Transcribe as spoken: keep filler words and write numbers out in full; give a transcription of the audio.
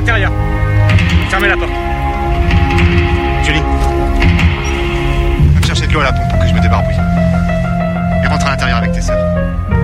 l'intérieur. Fermez la porte. Julie, va me chercher de l'eau à la pompe pour que je me débarbouille. Et rentre à l'intérieur avec tes sœurs.